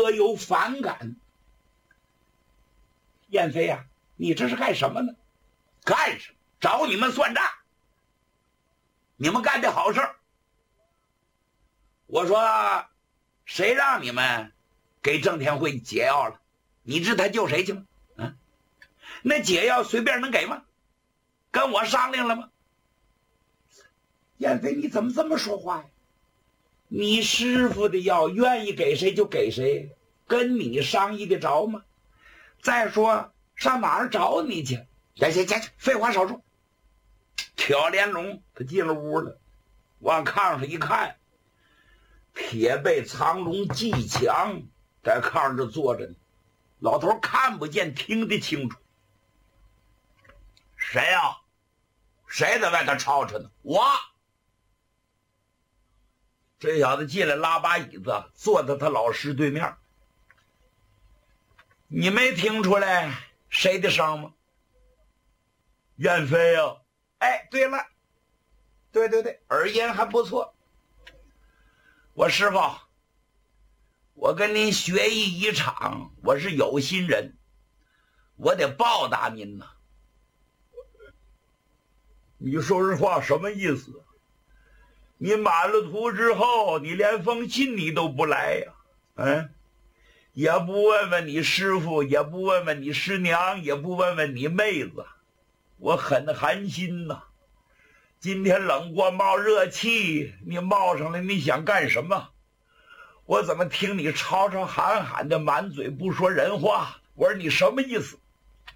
颇有反感。燕飞呀，你这是干什么呢？干什么？找你们算账。你们干的好事儿。我说，谁让你们给郑天惠解药了？你知他救谁去吗？那解药随便能给吗？跟我商量了吗？燕飞，你怎么这么说话呀？你师傅的药愿意给谁就给谁，跟你商议得着吗？再说上哪儿找你去？行，废话少说。挑连龙他进了屋了，往炕上一看，铁背苍龙季强在炕上这坐着呢。老头看不见，听得清楚。谁呀？谁在外头吵吵呢？我。这小子进来拉把椅子，坐在他老师对面。你没听出来谁的声吗？燕飞呀！哎，对了，对，耳音还不错。我师傅，我跟您学艺一场，我是有心人，我得报答您呐。你说实话什么意思？你满了图之后，你连封信你都不来呀？也不问问你师傅，也不问问你师娘，也不问问你妹子，我很寒心呐。今天冷过冒热气，你冒上来你想干什么？我怎么听你吵吵喊喊的，满嘴不说人话？我说你什么意思？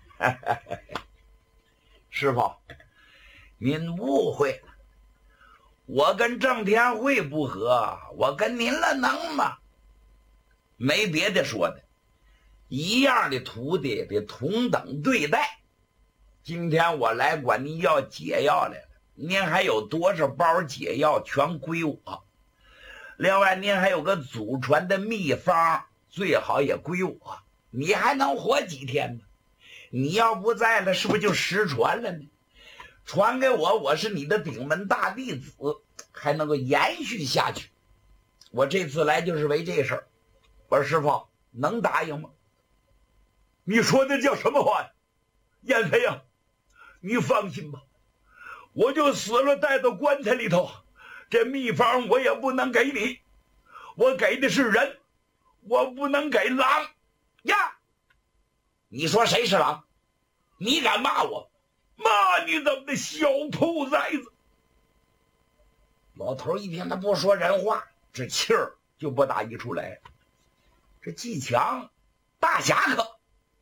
师傅，您误会了。我跟郑天惠不和，我跟您了能吗？没别的说的，一样的徒弟得同等对待。今天我来管您要解药来了，您还有多少包解药全归我。另外您还有个祖传的秘方，最好也归我。你还能活几天呢？你要不在了，是不是就失传了呢？传给我，我是你的顶门大弟子，还能够延续下去。我这次来就是为这事儿。我说师傅，能答应吗？你说的叫什么话呀？燕飞呀，你放心吧，我就死了带到棺材里头，这秘方我也不能给你，我给的是人，我不能给狼呀。你说谁是狼？你敢骂我？骂你怎么的小兔崽子！老头一听他不说人话，这气儿就不打一处来。这季强大侠客，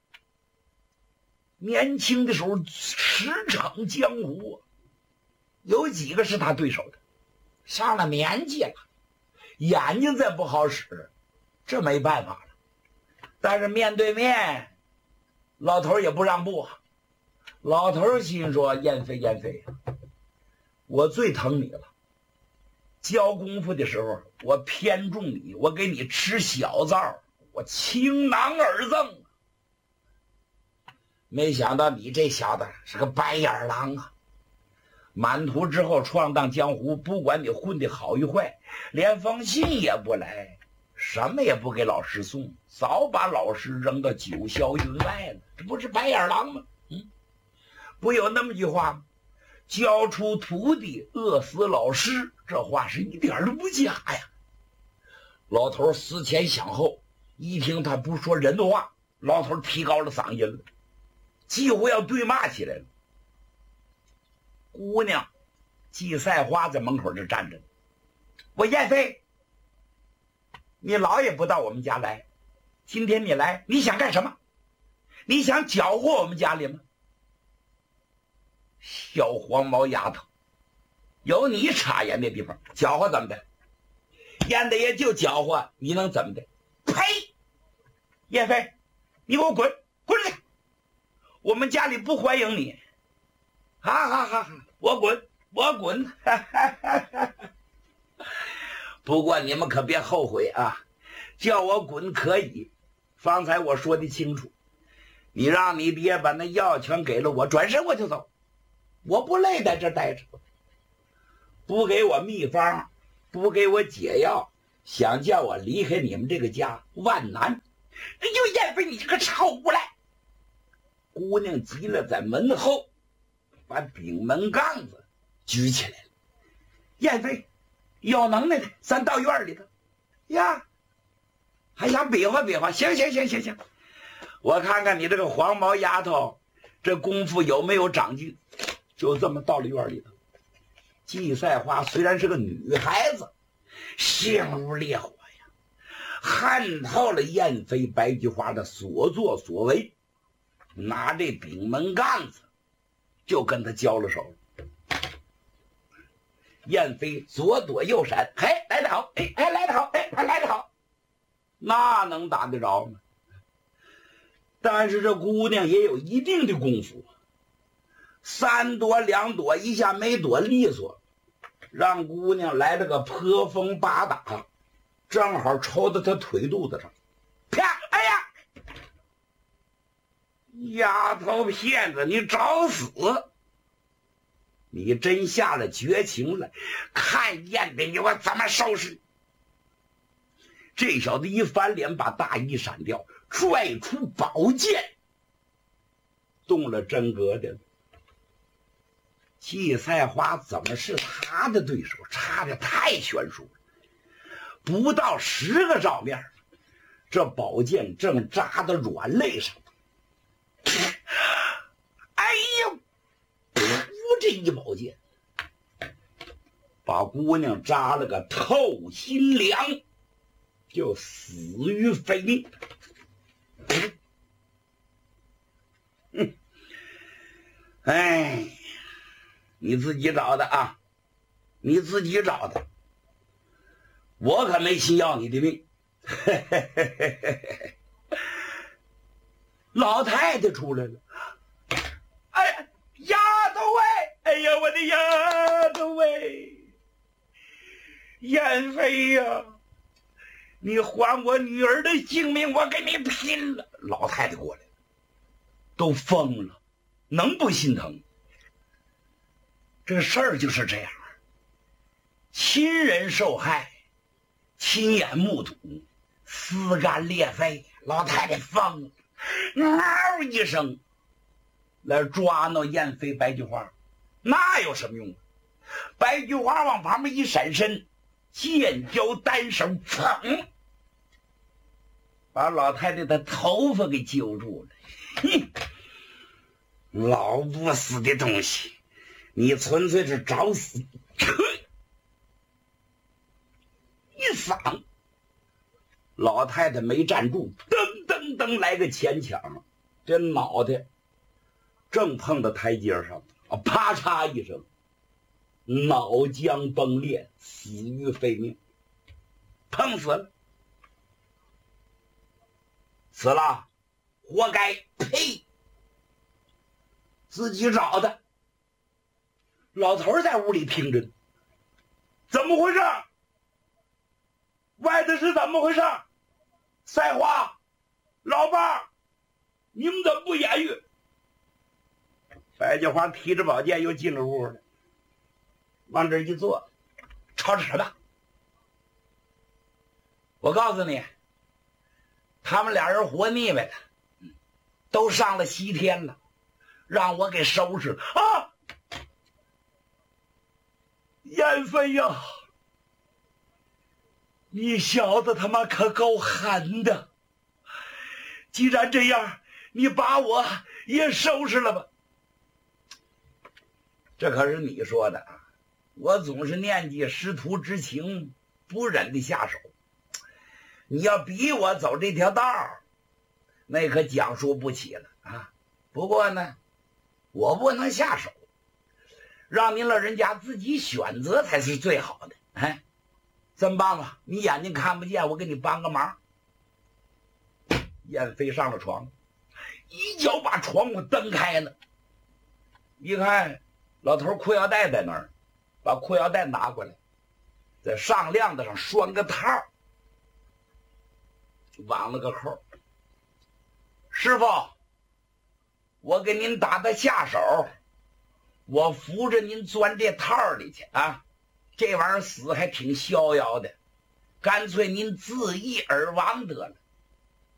年轻的时候驰骋江湖，有几个是他对手的？上了年纪了，眼睛再不好使，这没办法了。但是面对面，老头也不让步啊。老头心说：燕飞，我最疼你了。教功夫的时候，我偏重你，我给你吃小灶，我倾囊而赠。没想到你这小子是个白眼狼啊！满图之后闯荡江湖，不管你混的好与坏，连封信也不来，什么也不给老师送，早把老师扔到九霄云外了。这不是白眼狼吗？不有那么句话吗？教出徒弟，饿死老师，这话是一点都不假呀。老头思前想后，一听他不说人话，老头提高了嗓音了，几乎要对骂起来了。姑娘季赛花在门口这站着，我燕飞，你老也不到我们家来，今天你来，你想干什么？你想搅和我们家里吗？小黄毛丫头，有你插眼的地方，搅和怎么的？燕大爷就搅和，你能怎么的？呸！燕飞，你给我滚去！我们家里不欢迎你。哈，我滚！不过你们可别后悔啊，叫我滚可以，方才我说的清楚，你让你爹把那药全给了我，转身我就走，我不累在这待着。不给我秘方，不给我解药， 想叫我离开你们这个家万难。哎呦，燕飞，你这个臭无赖！姑娘急了，在门后把顶门杠子举起来了。燕飞，有能耐的，咱到院里头呀，还想比划比划？行，我看看你这个黄毛丫头，这功夫有没有长进？就这么到了院里头。季赛花虽然是个女孩子，心如烈火呀，看透了燕飞、白菊花的所作所为，拿这顶门杠子就跟他交了手。燕飞左躲右闪，嘿，来得好，来得好，来得好，那能打得着吗？但是这姑娘也有一定的功夫，三躲两躲，一下没躲利索，让姑娘来了个破风八打，正好抽到她腿肚子上，啪！哎呀，丫头片子，你找死！你真下了绝情了，看燕飞你我怎么收拾！这小子一翻脸，把大衣闪掉，拽出宝剑，动了真格的。季赛花怎么是他的对手？差的太悬殊了，不到10个照面，这宝剑正扎到软肋上。哎呀！这一宝剑把姑娘扎了个透心凉，就死于非命。哎，你自己找的啊，你自己找的，我可没心要你的命。老太太出来了，哎，丫头喂！哎呀，我的丫头喂！燕飞呀，你还我女儿的性命，我跟你拼了！老太太过来了，都疯了，能不心疼？这事儿就是这样，亲人受害，亲眼目睹，撕肝裂肺，老太太疯了，嗷一声来抓挠燕飞、白菊花，那有什么用？白菊花往旁边一闪身，剑交单手，噌，把老太太的头发给揪住了。哼，老不死的东西，你纯粹是找死！一嗓，老太太没站住，噔噔噔来个前抢，这脑袋正碰到台阶上，啪嚓一声，脑浆崩裂，死于非命，碰死了，死了，活该！呸！自己找的。老头在屋里听着呢，怎么回事？外头是怎么回事？赛花，老伴，你们怎么不言语？白菊花提着宝剑又进了屋了，往这一坐，吵吵什么？我告诉你，他们俩人活腻歪了，都上了西天了，让我给收拾了啊！燕飞呀，你小子他妈可够狠的！既然这样，你把我也收拾了吧。这可是你说的啊！我总是念及师徒之情，不忍的下手。你要逼我走这条道，那可讲述不起了啊！不过呢，我不能下手，让您老人家自己选择才是最好的。哎，这么办吧，你眼睛看不见，我给你帮个忙。燕飞上了床，一脚把床户蹬开了，一看老头裤腰带在那儿，把裤腰带拿过来，在上亮子上拴个套，挽了个扣。师傅，我给您打的下手，我扶着您钻这套里去啊！这玩意儿死还挺逍遥的， 干脆您自缢而亡得了。